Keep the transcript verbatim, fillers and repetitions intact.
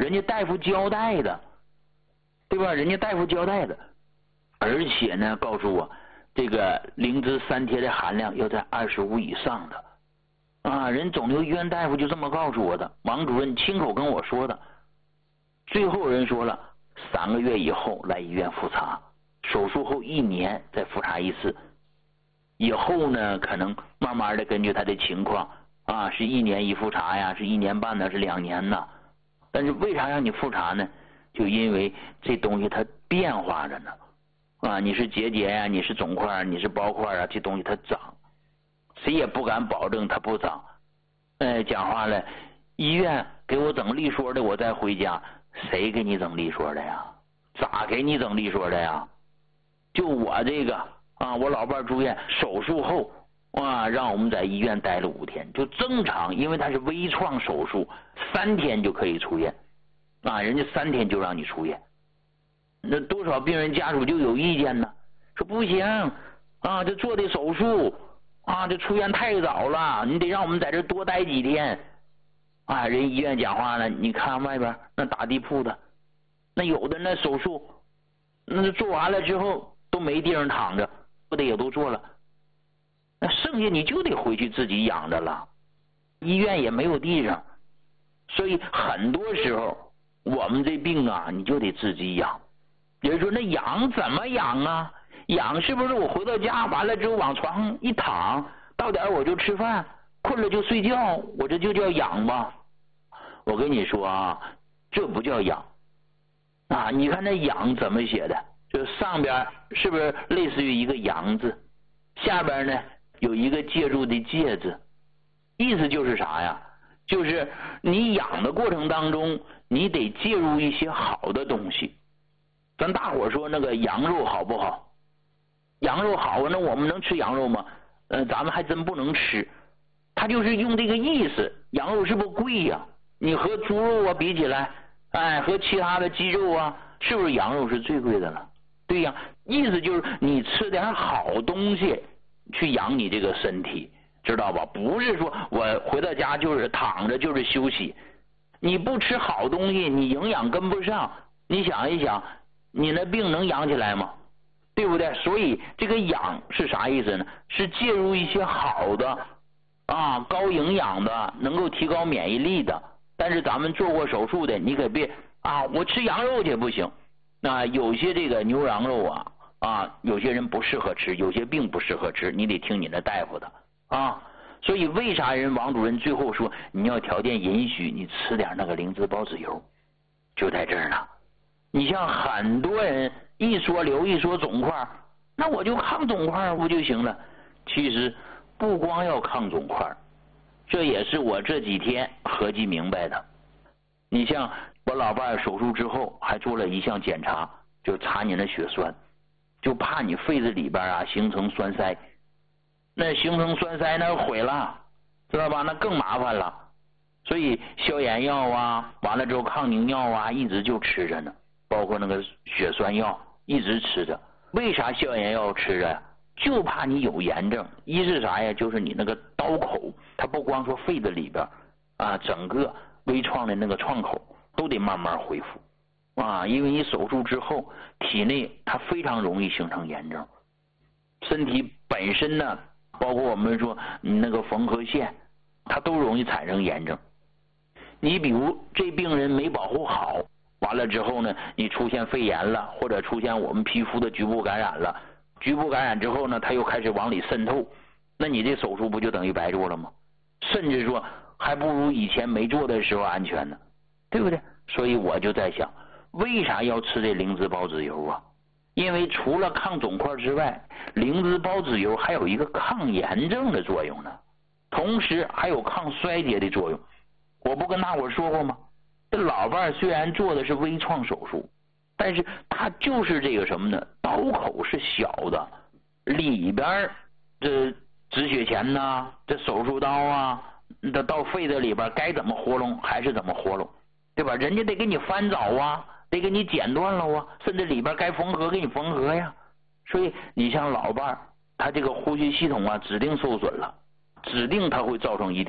人家大夫交代的，对吧？人家大夫交代的，而且呢，告诉我这个灵芝三铁的含量要在二十五以上的。啊，人肿瘤医院大夫就这么告诉我的，王主任亲口跟我说的。最后人说了，三个月以后来医院复查，手术后一年再复查一次。以后呢，可能慢慢的根据他的情况啊，是一年一复查呀，是一年半呢，是两年呢。但是为啥让你复查呢？就因为这东西它变化着呢。啊，你是结节呀，你是肿块，你是包块啊，这东西它长。谁也不敢保证它不长。哎，讲话了，医院给我整利索的，我再回家，谁给你整利索的呀？咋给你整利索的呀？就我这个啊，我老伴住院手术后啊，让我们在医院待了五天，就正常，因为他是微创手术，三天就可以出院啊，人家三天就让你出院。那多少病人家属就有意见呢，说不行啊，这做的手术啊，这出院太早了，你得让我们在这多待几天。啊，人医院讲话了，你看外边那打地铺的，那有的那手术，那做完了之后都没地方躺着，不得也都做了，那剩下你就得回去自己养着了，医院也没有地方，所以很多时候我们这病啊，你就得自己养。有人说那养怎么养啊？养是不是我回到家完了之后往床上一躺，到点我就吃饭，困了就睡觉，我这就叫养吧？我跟你说啊，这不叫养啊！你看那养怎么写的？就上边是不是类似于一个阳字，下边呢有一个介入的介字，意思就是啥呀？就是你养的过程当中，你得介入一些好的东西。咱大伙说那个羊肉好不好？羊肉好啊，那我们能吃羊肉吗？呃，咱们还真不能吃。他就是用这个意思，羊肉是不是贵呀？你和猪肉啊比起来，哎，和其他的鸡肉啊，是不是羊肉是最贵的了？对呀，意思就是你吃点好东西去养你这个身体，知道吧？不是说我回到家就是躺着就是休息，你不吃好东西，你营养跟不上，你想一想，你那病能养起来吗？对不对？所以这个养是啥意思呢？是介入一些好的啊，高营养的，能够提高免疫力的。但是咱们做过手术的，你可别啊，我吃羊肉去不行。那有些这个牛羊肉啊啊，有些人不适合吃，有些病不适合吃，你得听你的大夫的啊。所以为啥人王主任最后说你要条件允许，你吃点那个灵芝孢子油，就在这儿呢。你像很多人一说瘤一说肿块，那我就抗肿块不就行了？其实不光要抗肿块，这也是我这几天合计明白的。你像我老伴手术之后还做了一项检查，就查你的血栓，就怕你肺子里边啊形成栓塞，那形成栓塞那毁了，知道吧？那更麻烦了。所以消炎药啊，完了之后抗凝药啊，一直就吃着呢，包括那个血栓药一直吃着。为啥消炎药吃着呀？就怕你有炎症。一是啥呀？就是你那个刀口，它不光说肺子里边啊，整个微创的那个创口都得慢慢恢复啊，因为你手术之后体内它非常容易形成炎症，身体本身呢，包括我们说你那个缝合线，它都容易产生炎症。你比如这病人没保护好，完了之后呢，你出现肺炎了，或者出现我们皮肤的局部感染了，局部感染之后呢，它又开始往里渗透，那你这手术不就等于白做了吗？甚至说还不如以前没做的时候安全呢，对不对？所以我就在想，为啥要吃这灵芝孢子油啊？因为除了抗肿块之外，灵芝孢子油还有一个抗炎症的作用呢，同时还有抗衰竭的作用。我不跟大伙说过吗？这老伴虽然做的是微创手术，但是他就是这个什么呢？刀口是小的，里边这止血钳呐，这手术刀啊，这到肺子里边该怎么活拢还是怎么活拢，对吧？人家得给你翻找啊，得给你剪断了啊，甚至里边该缝合给你缝合呀。所以你像老伴他这个呼吸系统啊，指定受损了，指定它会造成一定